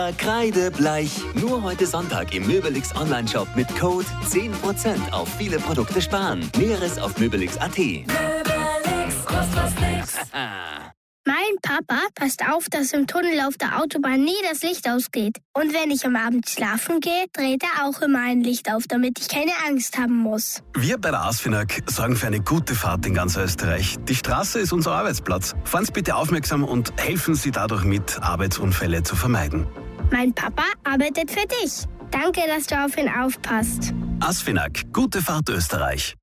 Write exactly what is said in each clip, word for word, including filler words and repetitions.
Kreidebleich. Nur heute Sonntag im Möbelix Online-Shop mit Code zehn Prozent auf viele Produkte sparen. Näheres auf möbelix punkt at. Möbelix, kostet was nix. Mein Papa passt auf, dass im Tunnel auf der Autobahn nie das Licht ausgeht. Und wenn ich am Abend schlafen gehe, dreht er auch immer ein Licht auf, damit ich keine Angst haben muss. Wir bei der ASFINAG sorgen für eine gute Fahrt in ganz Österreich. Die Straße ist unser Arbeitsplatz. Fahren Sie bitte aufmerksam und helfen Sie dadurch mit, Arbeitsunfälle zu vermeiden. Mein Papa arbeitet für dich. Danke, dass du auf ihn aufpasst. ASFINAG, gute Fahrt Österreich.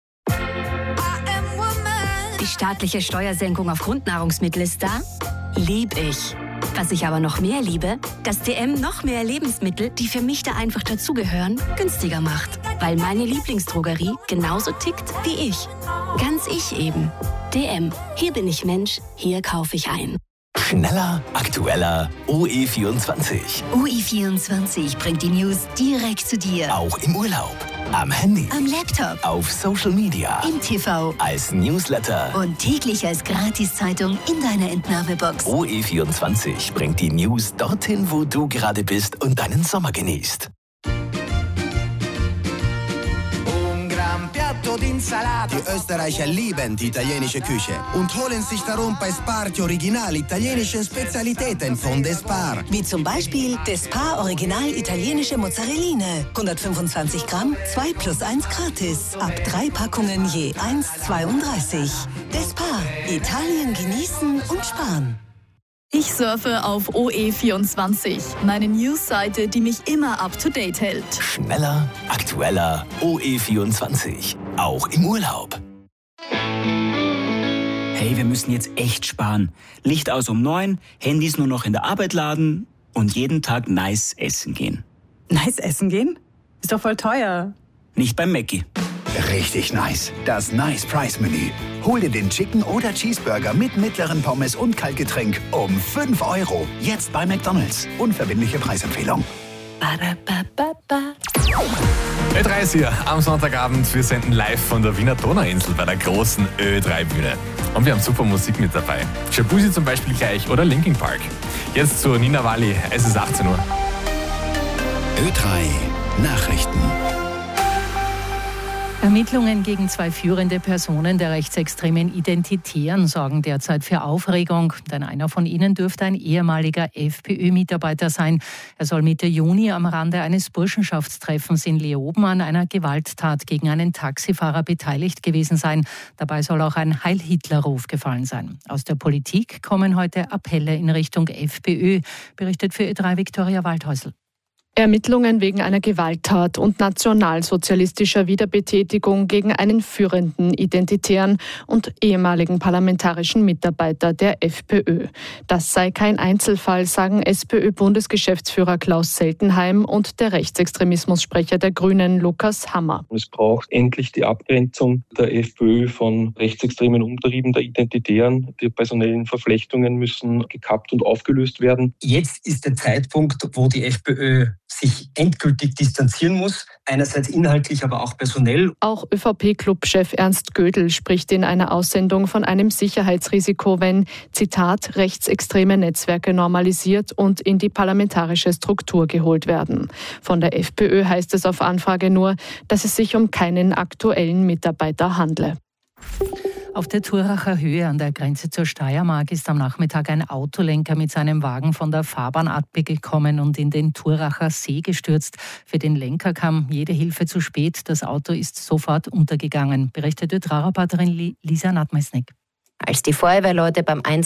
Die staatliche Steuersenkung auf Grundnahrungsmittel ist da? Lieb ich. Was ich aber noch mehr liebe, dass D M noch mehr Lebensmittel, die für mich da einfach dazugehören, günstiger macht. Weil meine Lieblingsdrogerie genauso tickt wie ich. Ganz ich eben. D M. Hier bin ich Mensch, hier kaufe ich ein. Schneller, aktueller, O E vierundzwanzig. O E vierundzwanzig bringt die News direkt zu dir. Auch im Urlaub, am Handy, am Laptop, auf Social Media, im T V, als Newsletter und täglich als Gratiszeitung in deiner Entnahmebox. O E vierundzwanzig bringt die News dorthin, wo du gerade bist und deinen Sommer genießt. Die Österreicher lieben die italienische Küche und holen sich darum bei Sparti Original italienische Spezialitäten von Despar. Wie zum Beispiel Despar Original italienische Mozzarelline. hundertfünfundzwanzig Gramm, zwei plus eins gratis. Ab drei Packungen je eins Komma zweiunddreißig. Despar, Italien genießen und sparen. Ich surfe auf O E vierundzwanzig, meine Newsseite, die mich immer up-to-date hält. Schneller, aktueller, O E vierundzwanzig. Auch im Urlaub. Hey, wir müssen jetzt echt sparen. Licht aus um neun, Handys nur noch in der Arbeit laden und jeden Tag nice essen gehen. Nice essen gehen? Ist doch voll teuer. Nicht beim Mackie. Richtig nice. Das Nice Price Menü. Hol dir den Chicken oder Cheeseburger mit mittleren Pommes und Kaltgetränk um fünf Euro. Jetzt bei McDonald's. Unverbindliche Preisempfehlung. Ö drei ist hier am Sonntagabend. Wir senden live von der Wiener Donauinsel bei der großen Ö drei Bühne. Und wir haben super Musik mit dabei. Shabuzi zum Beispiel gleich oder Linkin Park. Jetzt zu Nina Wally. Es ist achtzehn Uhr. Ö drei Nachrichten. Ermittlungen gegen zwei führende Personen der rechtsextremen Identitären sorgen derzeit für Aufregung, denn einer von ihnen dürfte ein ehemaliger FPÖ-Mitarbeiter sein. Er soll Mitte Juni am Rande eines Burschenschaftstreffens in Leoben an einer Gewalttat gegen einen Taxifahrer beteiligt gewesen sein. Dabei soll auch ein Heil-Hitler-Ruf gefallen sein. Aus der Politik kommen heute Appelle in Richtung FPÖ, berichtet für Ö drei Viktoria Waldhäusl. Ermittlungen wegen einer Gewalttat und nationalsozialistischer Wiederbetätigung gegen einen führenden Identitären und ehemaligen parlamentarischen Mitarbeiter der FPÖ. Das sei kein Einzelfall, sagen SPÖ-Bundesgeschäftsführer Klaus Seltenheim und der Rechtsextremismussprecher der Grünen Lukas Hammer. Es braucht endlich die Abgrenzung der FPÖ von rechtsextremen Umtrieben der Identitären. Die personellen Verflechtungen müssen gekappt und aufgelöst werden. Jetzt ist der Zeitpunkt, wo die FPÖ sich endgültig distanzieren muss, einerseits inhaltlich, aber auch personell. Auch ÖVP-Clubchef Ernst Gödel spricht in einer Aussendung von einem Sicherheitsrisiko, wenn, Zitat, rechtsextreme Netzwerke normalisiert und in die parlamentarische Struktur geholt werden. Von der FPÖ heißt es auf Anfrage nur, dass es sich um keinen aktuellen Mitarbeiter handle. Auf der Thuracher Höhe an der Grenze zur Steiermark ist am Nachmittag ein Autolenker mit seinem Wagen von der Fahrbahn abgekommen und in den Thuracher See gestürzt. Für den Lenker kam jede Hilfe zu spät. Das Auto ist sofort untergegangen, berichtet Ö drei-Reporterin Lisa Nadmesnik. Als die Feuerwehrleute beim Einsatz